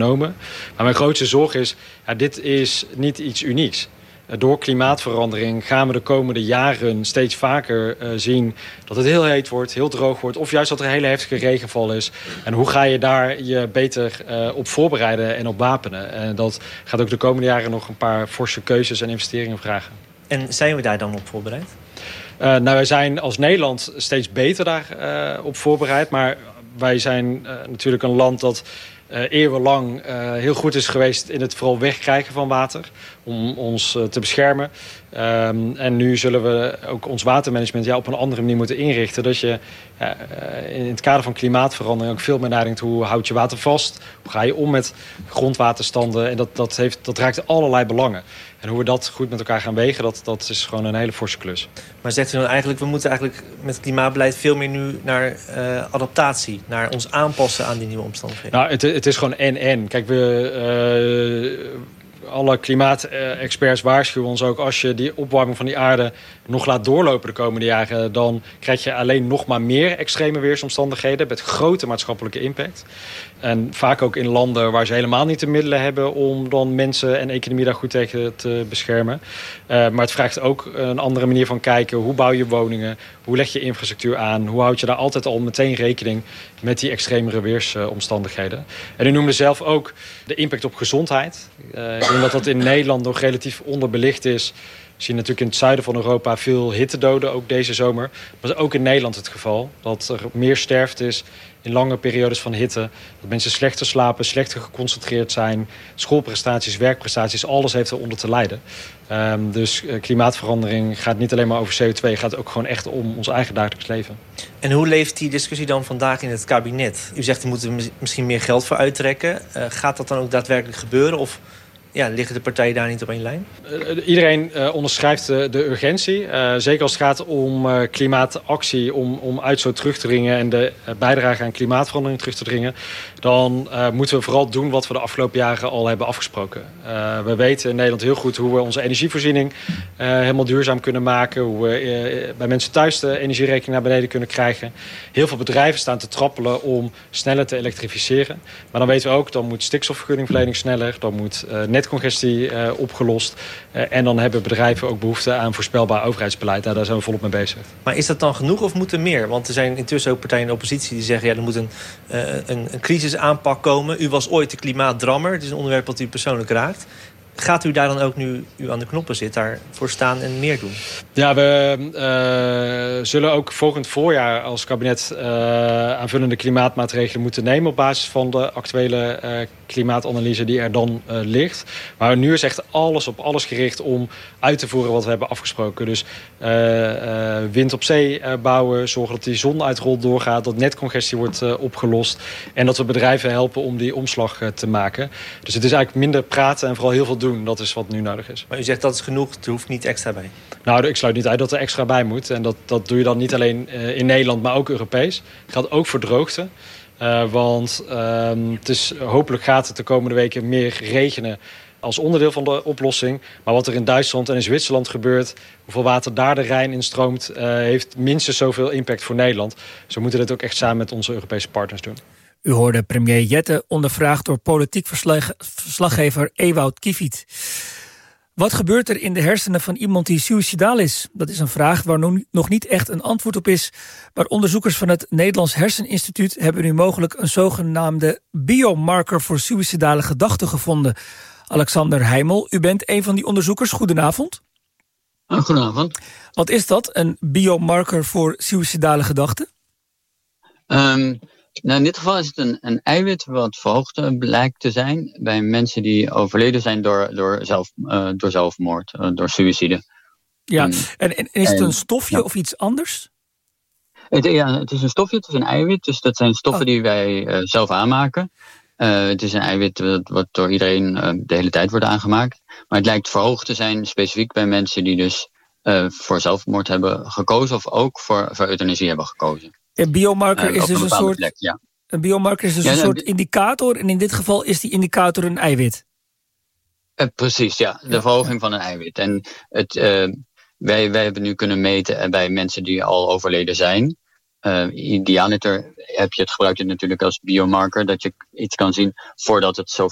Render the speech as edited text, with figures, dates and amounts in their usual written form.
genomen. Maar mijn grootste zorg is, dit is niet iets unieks. Door klimaatverandering gaan we de komende jaren steeds vaker zien dat het heel heet wordt, heel droog wordt. Of juist dat er een hele heftige regenval is. En hoe ga je daar je beter op voorbereiden en op wapenen? En dat gaat ook de komende jaren nog een paar forse keuzes en investeringen vragen. En zijn we daar dan op voorbereid? Wij zijn als Nederland steeds beter daarop voorbereid. Maar wij zijn natuurlijk een land dat eeuwenlang heel goed is geweest in het vooral wegkrijgen van water. Om ons te beschermen. En nu zullen we ook ons watermanagement op een andere manier moeten inrichten. Dat je in het kader van klimaatverandering ook veel meer nadenkt. Hoe houd je water vast? Hoe ga je om met grondwaterstanden? En dat raakt allerlei belangen. En hoe we dat goed met elkaar gaan wegen, dat is gewoon een hele forse klus. Maar zegt u dan eigenlijk, we moeten eigenlijk met het klimaatbeleid veel meer nu naar adaptatie, naar ons aanpassen aan die nieuwe omstandigheden? Nou, het is gewoon en. Kijk, alle klimaatexperts waarschuwen ons ook, als je die opwarming van die aarde nog laat doorlopen de komende jaren, dan krijg je alleen nog maar meer extreme weersomstandigheden met grote maatschappelijke impact. En vaak ook in landen waar ze helemaal niet de middelen hebben om dan mensen en economie daar goed tegen te beschermen. Maar het vraagt ook een andere manier van kijken. Hoe bouw je woningen? Hoe leg je infrastructuur aan? Hoe houd je daar altijd al meteen rekening met die extremere weersomstandigheden? En u noemde zelf ook de impact op gezondheid. Ik denk dat in Nederland nog relatief onderbelicht is. We zien natuurlijk in het zuiden van Europa veel hittedoden, ook deze zomer. Maar dat is ook in Nederland het geval. Dat er meer sterfte is in lange periodes van hitte. Dat mensen slechter slapen, slechter geconcentreerd zijn. Schoolprestaties, werkprestaties, alles heeft eronder te lijden. Dus klimaatverandering gaat niet alleen maar over CO2. Het gaat ook gewoon echt om ons eigen dagelijks leven. En hoe leeft die discussie dan vandaag in het kabinet? U zegt, er moeten we misschien meer geld voor uittrekken. Gaat dat dan ook daadwerkelijk gebeuren? Of liggen de partijen daar niet op één lijn? Iedereen onderschrijft de urgentie. Zeker als het gaat om klimaatactie, om uitstoot terug te dringen en de bijdrage aan klimaatverandering terug te dringen. Dan moeten we vooral doen wat we de afgelopen jaren al hebben afgesproken. We weten in Nederland heel goed hoe we onze energievoorziening helemaal duurzaam kunnen maken. Hoe we bij mensen thuis de energierekening naar beneden kunnen krijgen. Heel veel bedrijven staan te trappelen om sneller te elektrificeren. Maar dan weten we ook, dan moet stikstofvergunningverlening sneller. Dan moet netcongestie opgelost. En dan hebben bedrijven ook behoefte aan voorspelbaar overheidsbeleid. Daar zijn we volop mee bezig. Maar is dat dan genoeg of moet er meer? Want er zijn intussen ook partijen in de oppositie die zeggen, er moet een crisisaanpak komen. U was ooit de klimaatdrammer. Het is een onderwerp dat u persoonlijk raakt. Gaat u daar dan ook, nu u aan de knoppen zit, daarvoor staan en meer doen? Ja, we zullen ook volgend voorjaar als kabinet aanvullende klimaatmaatregelen moeten nemen op basis van de actuele klimaatanalyse die er dan ligt. Maar nu is echt alles op alles gericht om uit te voeren wat we hebben afgesproken. Dus wind op zee bouwen, zorgen dat die zonuitrol doorgaat, dat netcongestie wordt opgelost en dat we bedrijven helpen om die omslag te maken. Dus het is eigenlijk minder praten en vooral heel veel doen. Dat is wat nu nodig is. Maar u zegt dat is genoeg, er hoeft niet extra bij. Nou, ik sluit niet uit dat er extra bij moet. En dat doe je dan niet alleen in Nederland, maar ook Europees. Dat geldt ook voor droogte. Want hopelijk gaat het de komende weken meer regenen als onderdeel van de oplossing. Maar wat er in Duitsland en in Zwitserland gebeurt, hoeveel water daar de Rijn in stroomt, heeft minstens zoveel impact voor Nederland. Dus we moeten dit ook echt samen met onze Europese partners doen. U hoorde premier Jette ondervraagd door politiek verslaggever Ewout Kiviet. Wat gebeurt er in de hersenen van iemand die suïcidaal is? Dat is een vraag waar nog niet echt een antwoord op is. Maar onderzoekers van het Nederlands Herseninstituut hebben nu mogelijk een zogenaamde biomarker voor suïcidale gedachten gevonden. Alexander Heimel, u bent een van die onderzoekers. Goedenavond. Goedenavond. Wat is dat, een biomarker voor suïcidale gedachten? In dit geval is het een eiwit wat verhoogd blijkt te zijn bij mensen die overleden zijn door zelfmoord, door suïcide. Ja, en is het een stofje of iets anders? Het is een stofje, het is een eiwit. Dus dat zijn stoffen die wij zelf aanmaken. Het is een eiwit wat door iedereen de hele tijd wordt aangemaakt. Maar het lijkt verhoogd te zijn specifiek bij mensen die dus voor zelfmoord hebben gekozen of ook voor euthanasie hebben gekozen. Een biomarker is dus een soort, plek, ja. Een biomarker is dus een soort indicator en in dit geval is die indicator een eiwit. Precies, ja. De verhoging van een eiwit. En wij hebben nu kunnen meten bij mensen die al overleden zijn. Idealiter gebruik je het natuurlijk als biomarker, dat je iets kan zien voordat het zo